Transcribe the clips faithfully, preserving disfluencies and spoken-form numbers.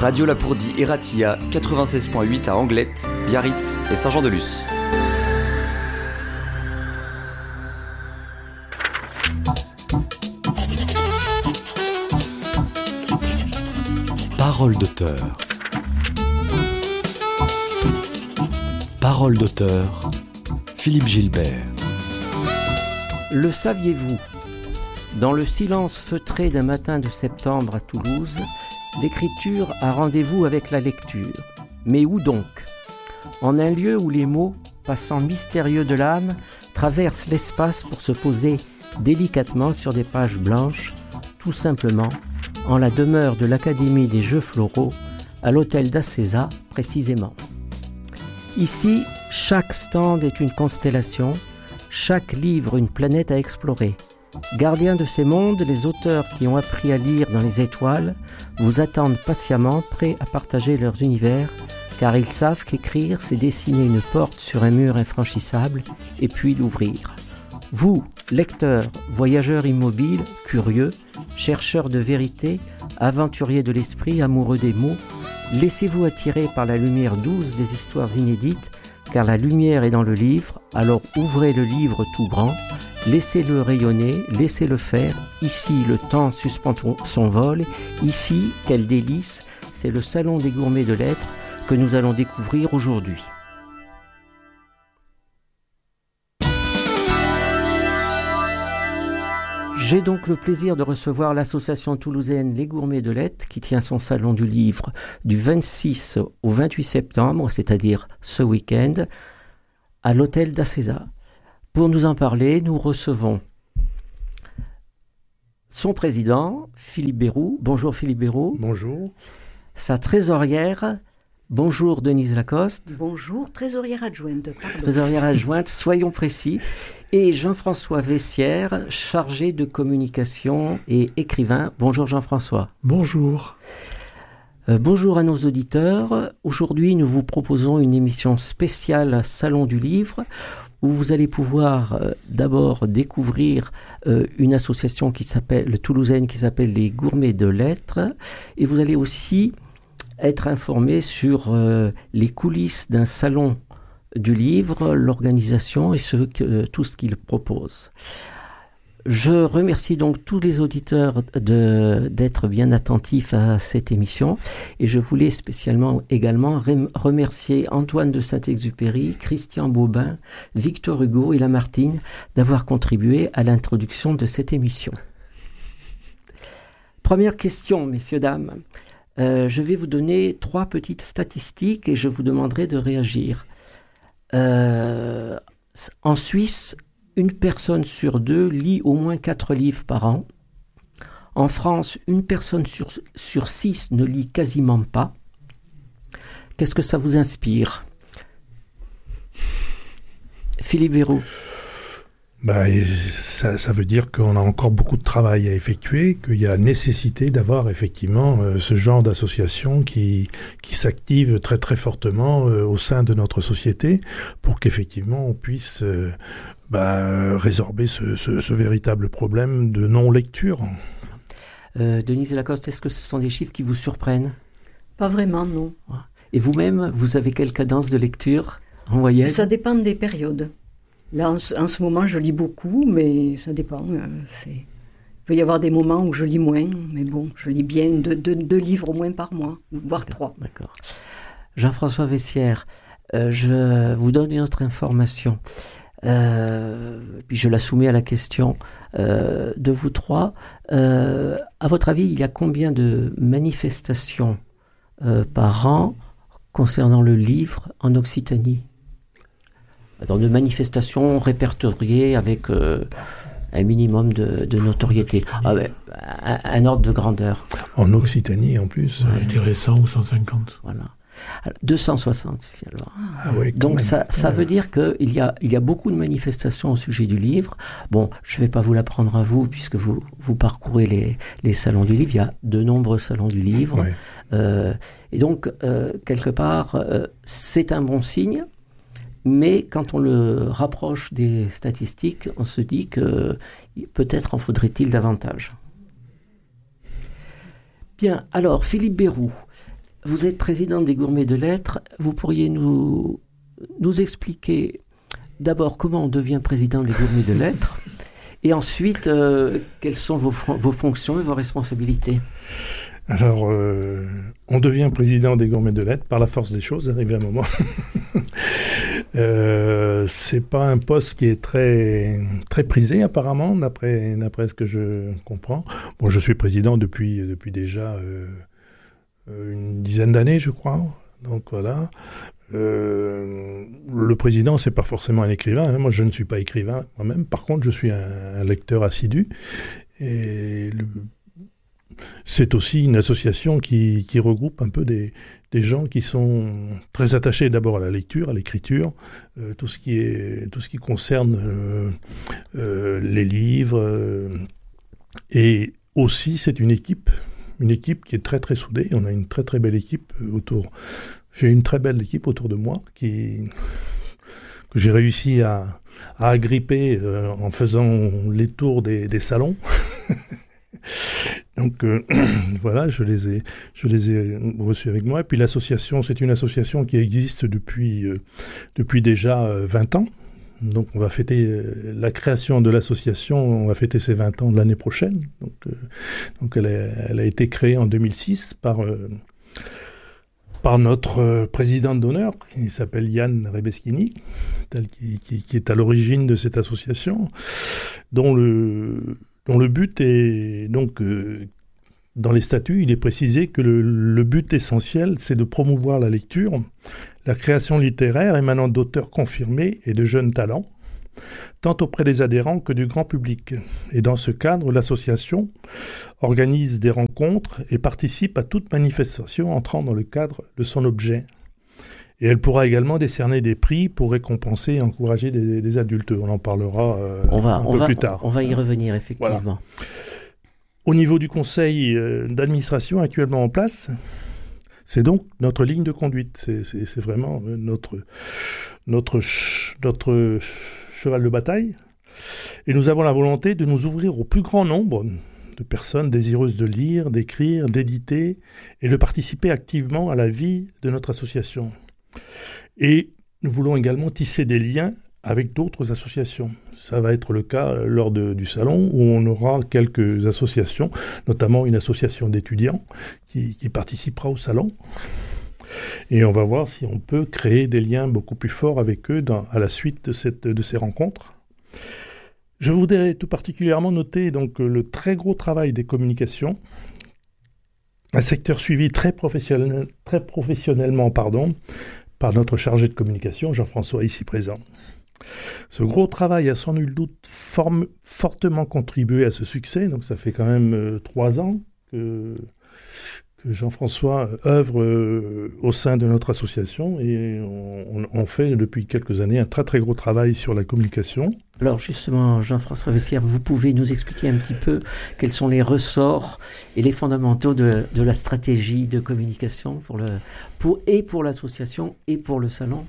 Radio Lapourdie et Ratia, quatre-vingt-seize virgule huit à Anglette, Biarritz et Saint-Jean-de-Luz. Parole d'auteur. Parole d'auteur. Philippe Gilbert. Le saviez-vous ? Dans le silence feutré d'un matin de septembre à Toulouse, l'écriture a rendez-vous avec la lecture. Mais où donc ? En un lieu où les mots, passant mystérieux de l'âme, traversent l'espace pour se poser délicatement sur des pages blanches, tout simplement en la demeure de l'Académie des Jeux Floraux, à l'hôtel d'Acésa précisément. Ici, chaque stand est une constellation, chaque livre une planète à explorer. Gardiens de ces mondes, les auteurs qui ont appris à lire dans les étoiles vous attendent patiemment, prêts à partager leurs univers, car ils savent qu'écrire, c'est dessiner une porte sur un mur infranchissable et puis l'ouvrir. Vous, lecteurs, voyageurs immobiles, curieux, chercheurs de vérité, aventuriers de l'esprit, amoureux des mots, laissez-vous attirer par la lumière douce des histoires inédites, car la lumière est dans le livre, alors ouvrez le livre tout grand, laissez-le rayonner, laissez-le faire. Ici, le temps suspend son vol. Ici, quel délice, c'est le salon des gourmets de lettres que nous allons découvrir aujourd'hui. J'ai donc le plaisir de recevoir l'association toulousaine Les Gourmets de Lettres qui tient son salon du livre du vingt-six au vingt-huit septembre, c'est-à-dire ce week-end, à l'hôtel d'Acésa. Pour nous en parler, nous recevons son président, Philippe Béroux. Bonjour Philippe Béroux. Bonjour. Sa trésorière, bonjour Denise Lacoste. Bonjour, trésorière adjointe. Pardon. Trésorière adjointe, soyons précis. Et Jean-François Vessière, chargé de communication et écrivain. Bonjour Jean-François. Bonjour. Euh, bonjour à nos auditeurs. Aujourd'hui, nous vous proposons une émission spéciale Salon du Livre où vous allez pouvoir euh, d'abord découvrir euh, une association qui s'appelle, le toulousaine qui s'appelle les Gourmets de Lettres, et vous allez aussi être informé sur euh, les coulisses d'un salon du livre, l'organisation et ce que, tout ce qu'il propose. Je remercie donc tous les auditeurs de, d'être bien attentifs à cette émission et je voulais spécialement également rem- remercier Antoine de Saint-Exupéry, Christian Bobin, Victor Hugo et Lamartine d'avoir contribué à l'introduction de cette émission. Première question, messieurs, dames. Euh, je vais vous donner trois petites statistiques et je vous demanderai de réagir. Euh, en Suisse, une personne sur deux lit au moins quatre livres par an. En France, une personne sur, sur six ne lit quasiment pas. Qu'est-ce que ça vous inspire ? Philippe Béroux. Bah, ça, ça veut dire qu'on a encore beaucoup de travail à effectuer, qu'il y a nécessité d'avoir effectivement euh, ce genre d'association qui, qui s'active très très fortement euh, au sein de notre société pour qu'effectivement on puisse euh, bah, résorber ce, ce, ce véritable problème de non-lecture. Euh, Denise Lacoste, est-ce que ce sont des chiffres qui vous surprennent ? Pas vraiment, non. Et vous-même, vous avez quelle cadence de lecture en moyenne ? Ça dépend des périodes. Là, en ce, en ce moment, je lis beaucoup, mais ça dépend. Euh, c'est... Il peut y avoir des moments où je lis moins, mais bon, je lis bien deux, deux, deux livres au moins par mois, voire trois. D'accord. Jean-François Vessière, euh, je vous donne une autre information. Euh, puis je la soumets à la question euh, de vous trois. Euh, à votre avis, il y a combien de manifestations euh, par an concernant le livre en Occitanie ? Dans de manifestations répertoriées avec euh, un minimum de, de notoriété. Ah ben, un, un ordre de grandeur. En Occitanie, en plus. Ouais, je dirais cent ou cent cinquante. Voilà. Alors, deux cent soixante, finalement. Ah oui, Donc, même. ça, ça veut dire qu'il y a, il y a beaucoup de manifestations au sujet du livre. Bon, je ne vais pas vous l'apprendre à vous, puisque vous, vous parcourez les, les salons du livre. Il y a de nombreux salons du livre. Ouais. Euh, et donc, euh, quelque part, euh, c'est un bon signe. Mais quand on le rapproche des statistiques, on se dit que peut-être en faudrait-il davantage. Bien, alors Philippe Béroux, vous êtes président des Gourmets de Lettres. Vous pourriez nous, nous expliquer d'abord comment on devient président des Gourmets de Lettres et ensuite euh, quelles sont vos, vos fonctions et vos responsabilités. Alors, euh, on devient président des Gourmets de Lettres par la force des choses, arrivé à un moment. euh, c'est pas un poste qui est très, très prisé apparemment, d'après, d'après ce que je comprends. Bon, je suis président depuis, depuis déjà euh, une dizaine d'années, je crois. Donc voilà. Euh, le président, c'est pas forcément un écrivain. Hein. Moi, je ne suis pas écrivain moi-même. Par contre, je suis un, un lecteur assidu. Et le C'est aussi une association qui, qui regroupe un peu des, des gens qui sont très attachés d'abord à la lecture, à l'écriture, euh, tout ce qui est, tout ce qui concerne euh, euh, les livres. Euh, et aussi, c'est une équipe, une équipe qui est très très soudée. On a une très très belle équipe autour. J'ai une très belle équipe autour de moi qui, que j'ai réussi à, à agripper euh, en faisant les tours des, des salons. Donc euh, voilà, je les ai, je les ai reçus avec moi. Et puis l'association, c'est une association qui existe depuis, euh, depuis déjà euh, vingt ans. Donc on va fêter euh, la création de l'association, on va fêter ses vingt ans l'année prochaine. Donc, euh, donc elle, a, elle a été créée en deux mille six par, euh, par notre euh, président d'honneur, qui s'appelle Yann Rebeschini, qui, qui, qui est à l'origine de cette association, dont le... dont le but est, donc, euh, dans les statuts, il est précisé que le, le but essentiel, c'est de promouvoir la lecture, la création littéraire émanant d'auteurs confirmés et de jeunes talents, tant auprès des adhérents que du grand public. Et dans ce cadre, l'association organise des rencontres et participe à toute manifestation entrant dans le cadre de son objet. Et elle pourra également décerner des prix pour récompenser et encourager des, des adultes. On en parlera euh, on va, un on peu va, plus tard. On va y revenir, effectivement. Voilà. Au niveau du conseil euh, d'administration actuellement en place, c'est donc notre ligne de conduite. C'est, c'est, c'est vraiment euh, notre, notre, ch- notre cheval de bataille. Et nous avons la volonté de nous ouvrir au plus grand nombre de personnes désireuses de lire, d'écrire, d'éditer et de participer activement à la vie de notre association. Et nous voulons également tisser des liens avec d'autres associations. Ça va être le cas lors de, du salon où on aura quelques associations, notamment une association d'étudiants qui, qui participera au salon. Et on va voir si on peut créer des liens beaucoup plus forts avec eux dans, à la suite de, cette, de ces rencontres. Je voudrais tout particulièrement noter donc, le très gros travail des communications, un secteur suivi très, professionnel, très professionnellement pardon, par notre chargé de communication, Jean-François, ici présent. Ce gros travail a sans nul doute forme, fortement contribué à ce succès. Donc ça fait quand même euh, trois ans que, que Jean-François œuvre euh, au sein de notre association et on, on fait depuis quelques années un très très gros travail sur la communication. Alors justement, Jean-François Vessière, vous pouvez nous expliquer un petit peu quels sont les ressorts et les fondamentaux de, de la stratégie de communication pour le, pour, et pour l'association et pour le salon?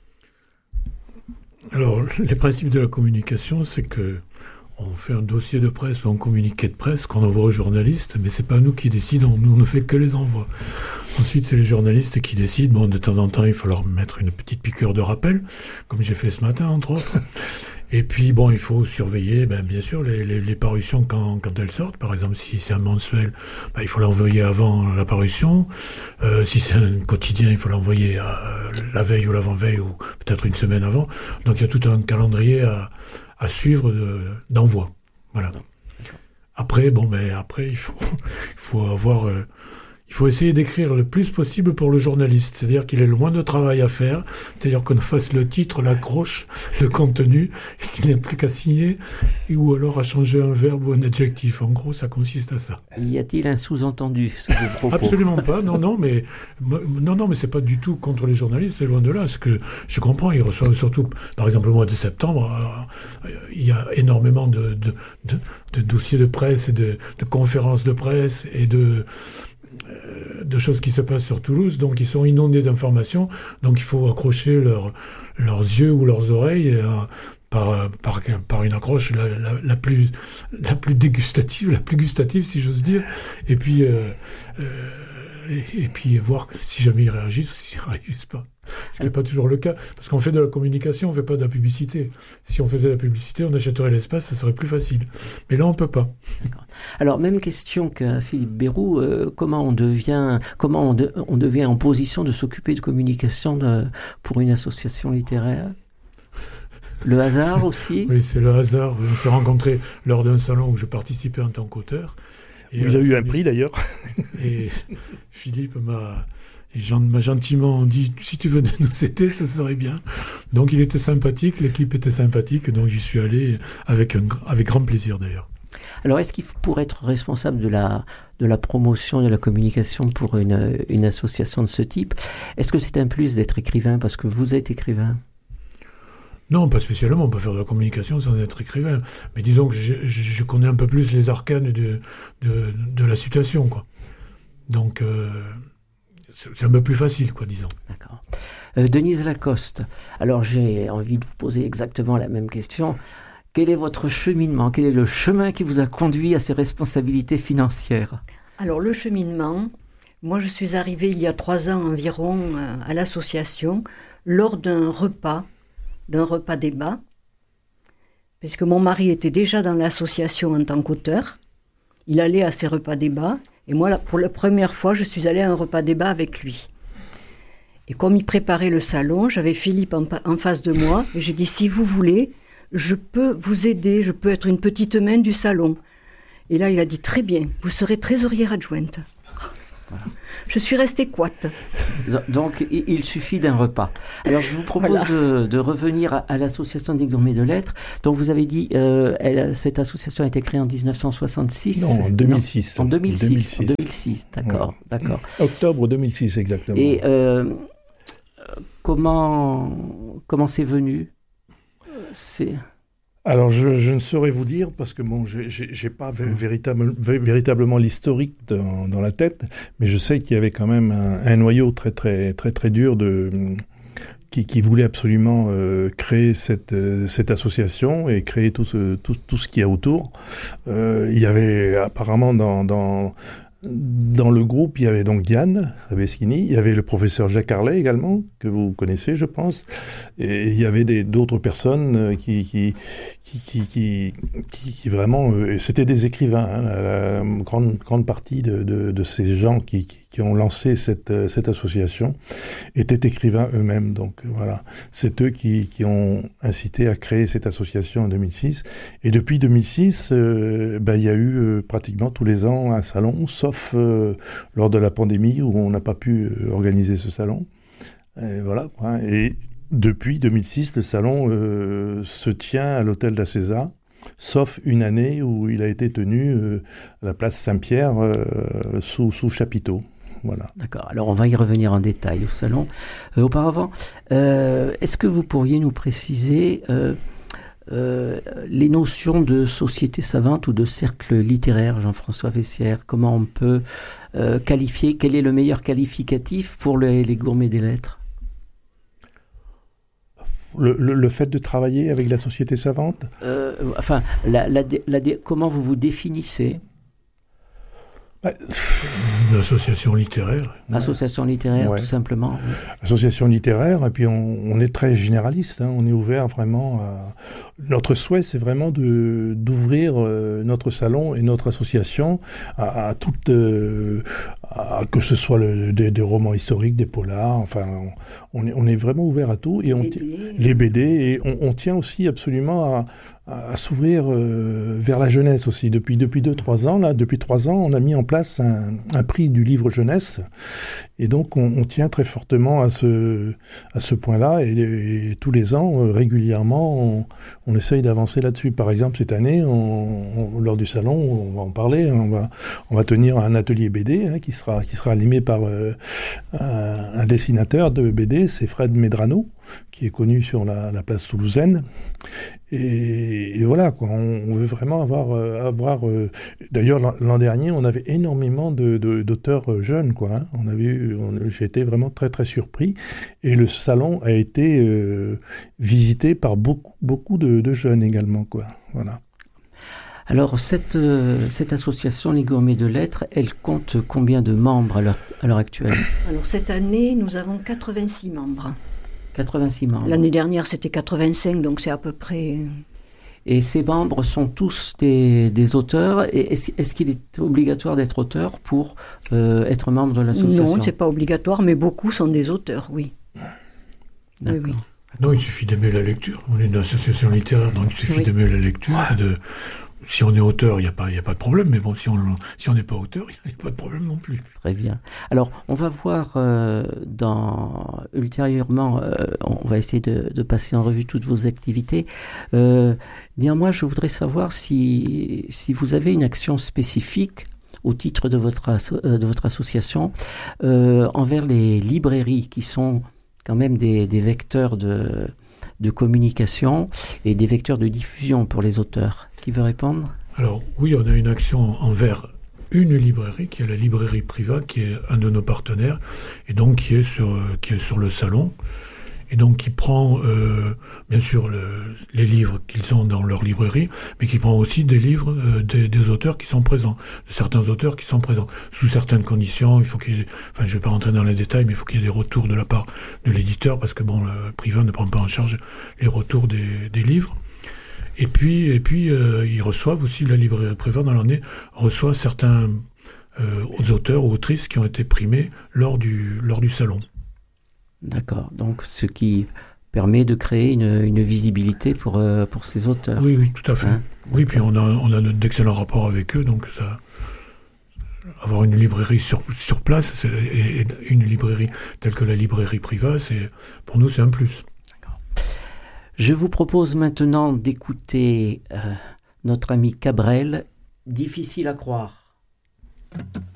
Alors, les principes de la communication, c'est que on fait un dossier de presse ou un communiqué de presse qu'on envoie aux journalistes, mais c'est pas nous qui décidons, nous on ne fait que les envois. Ensuite, c'est les journalistes qui décident. Bon, de temps en temps, il faut leur mettre une petite piqûre de rappel, comme j'ai fait ce matin, entre autres. Et puis, bon, il faut surveiller, ben, bien sûr, les, les, les parutions quand, quand elles sortent. Par exemple, si c'est un mensuel, ben, il faut l'envoyer avant la parution. Euh, si c'est un quotidien, il faut l'envoyer à, la veille ou l'avant-veille, ou peut-être une semaine avant. Donc, il y a tout un calendrier à, à suivre de, d'envoi. Voilà. Après, bon, ben, après, il faut, il faut avoir... Euh, Il faut essayer d'écrire le plus possible pour le journaliste, c'est-à-dire qu'il ait le moins de travail à faire, c'est-à-dire qu'on fasse le titre, l'accroche, le contenu, et qu'il n'ait plus qu'à signer, ou alors à changer un verbe ou un adjectif. En gros, ça consiste à ça. Y a-t-il un sous-entendu sur vos propos? Absolument pas, non, non, mais non, non, mais c'est pas du tout contre les journalistes, loin de là. Ce que je comprends, ils reçoivent surtout, par exemple, le mois de septembre, euh, il y a énormément de, de, de, de dossiers de presse, et de, de conférences de presse et de de choses qui se passent sur Toulouse, donc ils sont inondés d'informations, donc il faut accrocher leur, leurs yeux ou leurs oreilles à, par, par, par une accroche la, la, la, plus, la plus dégustative, la plus gustative, si j'ose dire. Et puis, euh, euh, et, et puis voir si jamais ils réagissent ou s'ils ne réagissent pas. Ce qui n'est pas toujours le cas. Parce qu'on fait de la communication, on ne fait pas de la publicité. Si on faisait de la publicité, on achèterait l'espace, ça serait plus facile. Mais là, on ne peut pas. D'accord. Alors, même question qu'à Philippe Beyroux, euh, comment on devient, comment on, de, on devient en position de s'occuper de communication de, pour une association littéraire ? Le hasard aussi ? Oui, c'est le hasard. On s'est rencontrés lors d'un salon où je participais en tant qu'auteur. Et il a eu un prix d'ailleurs. Et Philippe m'a... Et Jean m'a gentiment dit, si tu venais nous aider, ça serait bien. Donc il était sympathique, l'équipe était sympathique, donc j'y suis allé avec, un, avec grand plaisir d'ailleurs. Alors est-ce qu'il faut, pour être responsable de la, de la promotion, de la communication pour une, une association de ce type, est-ce que c'est un plus d'être écrivain parce que vous êtes écrivain ? Non, pas spécialement, on peut faire de la communication sans être écrivain. Mais disons que je, je, je connais un peu plus les arcanes de, de, de la situation, quoi. Donc... Euh, c'est un peu plus facile, quoi, disons. D'accord. Euh, Denise Lacoste, alors j'ai envie de vous poser exactement la même question. Quel est votre cheminement ? Quel est le chemin qui vous a conduit à ces responsabilités financières ? Alors, le cheminement, moi je suis arrivée il y a trois ans environ à l'association lors d'un repas, d'un repas débat, puisque mon mari était déjà dans l'association en tant qu'auteur. Il allait à ces repas débats. Et moi, pour la première fois, je suis allée à un repas débat avec lui. Et comme il préparait le salon, j'avais Philippe en, en face de moi, et j'ai dit, si vous voulez, je peux vous aider, je peux être une petite main du salon. Et là, il a dit, très bien, vous serez trésorière adjointe. Voilà. Je suis restée couette. Donc, il suffit d'un repas. Alors, je vous propose voilà. de, de revenir à, à l'association des gourmets de lettres. Donc, vous avez dit, euh, elle, cette association a été créée en dix-neuf cent soixante-six. Non, en deux mille six. Non, en deux mille six. deux mille six. En deux mille six, d'accord, ouais. d'accord. Octobre deux mille six, exactement. Et euh, comment, comment c'est venu ? C'est... Alors, je, je ne saurais vous dire, parce que bon, je n'ai pas vé- véritable, vé- véritablement l'historique dans, dans la tête, mais je sais qu'il y avait quand même un, un noyau très, très, très, très dur de, qui, qui voulait absolument euh, créer cette, euh, cette association et créer tout ce, tout, tout ce qu'il y a autour. Euh, il y avait apparemment dans... dans Dans le groupe, il y avait donc Diane Rebeschini, il y avait le professeur Jacques Arlet également, que vous connaissez, je pense, et il y avait des, d'autres personnes qui, qui, qui, qui, qui, qui, qui vraiment... Euh, c'était des écrivains, hein, la, la grande, grande partie de, de, de ces gens qui, qui, qui ont lancé cette, cette association étaient écrivains eux-mêmes. Donc voilà, c'est eux qui, qui ont incité à créer cette association en deux mille six. Et depuis deux mille six, euh, ben, il y a eu euh, pratiquement tous les ans un salon, sauf Sauf euh, lors de la pandémie où on n'a pas pu euh, organiser ce salon. Et voilà. Hein. Et depuis deux mille six, le salon euh, se tient à l'hôtel de la César, sauf une année où il a été tenu euh, à la place Saint-Pierre euh, sous, sous chapiteau. Voilà. D'accord. Alors on va y revenir en détail au salon. Euh, auparavant, euh, est-ce que vous pourriez nous préciser euh, Euh, les notions de société savante ou de cercle littéraire, Jean-François Vessières, comment on peut euh, qualifier, quel est le meilleur qualificatif pour les, les gourmets des lettres ? le, le, le fait de travailler avec la société savante euh, Enfin, la, la, la, comment vous vous définissez ? Une association littéraire. Association littéraire, ouais. Tout simplement. Association littéraire, et puis on, on est très généraliste, hein, on est ouvert vraiment à... Notre souhait, c'est vraiment de, d'ouvrir euh, notre salon et notre association à, à toutes... Euh, à, que ce soit le, des, des romans historiques, des polars, enfin, on, on, est, on est vraiment ouvert à tout. Et on, B D. Les B D, et on, on tient aussi absolument à... à s'ouvrir euh, vers la jeunesse aussi. Depuis depuis deux trois ans là, depuis trois ans, on a mis en place un, un prix du livre jeunesse, et donc on, on tient très fortement à ce à ce point-là, et, et tous les ans euh, régulièrement on, on essaye d'avancer là-dessus. Par exemple, cette année, on, on, lors du salon, on va en parler, on va on va tenir un atelier B D hein, qui sera qui sera animé par euh, un, un dessinateur de B D, c'est Fred Medrano. qui est connu sur la, la place toulousaine. Et, et voilà, quoi, on, on veut vraiment avoir... Euh, avoir euh, d'ailleurs, l'an, l'an dernier, on avait énormément de, de, d'auteurs jeunes, quoi. Hein. On avait eu, on, j'ai été vraiment très, très surpris. Et le salon a été euh, visité par beaucoup, beaucoup de, de jeunes également, quoi. Voilà. Alors, cette, euh, cette association, les Gourmets de Lettres, elle compte combien de membres à l'heure, à l'heure actuelle ? Alors, cette année, nous avons quatre-vingt-six membres. quatre-vingt-six membres. L'année dernière, c'était quatre-vingt-cinq, donc c'est à peu près... Et ces membres sont tous des, des auteurs. Et est-ce, est-ce qu'il est obligatoire d'être auteur pour euh, être membre de l'association ? Non, c'est pas obligatoire, mais beaucoup sont des auteurs, oui. D'accord. Oui, oui. Non, il suffit d'aimer la lecture. On est une association littéraire, donc il suffit Oui. d'aimer la lecture. Et de... Si on est auteur, il n'y a pas, il n'y a pas de problème. Mais bon, si on si on n'est pas auteur, il n'y a pas de problème non plus. Très bien. Alors, on va voir euh, dans, ultérieurement, euh, on va essayer de, de passer en revue toutes vos activités. Euh, néanmoins, je voudrais savoir si, si vous avez une action spécifique au titre de votre, asso- euh, de votre association euh, envers les librairies qui sont quand même des, des vecteurs de, de communication et des vecteurs de diffusion pour les auteurs. Qui veut répondre ? Alors oui, on a une action envers une librairie, qui est la librairie Priva, qui est un de nos partenaires, et donc qui est sur, qui est sur le salon, et donc qui prend euh, bien sûr le, les livres qu'ils ont dans leur librairie, mais qui prend aussi des livres euh, des, des auteurs qui sont présents, de certains auteurs qui sont présents, sous certaines conditions. Il faut qu'il y ait, enfin je ne vais pas rentrer dans les détails, mais il faut qu'il y ait des retours de la part de l'éditeur, parce que bon, le Priva ne prend pas en charge les retours des, des livres. Et puis, et puis euh, ils reçoivent aussi, la librairie Priva dans l'année reçoit certains euh, auteurs ou autrices qui ont été primés lors du, lors du salon. D'accord. Donc, ce qui permet de créer une, une visibilité pour, euh, pour ces auteurs. Oui, oui, tout à fait. Hein ? Oui, puis on a, on a d'excellents rapports avec eux, donc ça, avoir une librairie sur, sur place, c'est, et, et une librairie telle que la librairie Priva, c'est, pour nous, c'est un plus. Je vous propose maintenant d'écouter euh, notre ami Cabrel, Difficile à croire.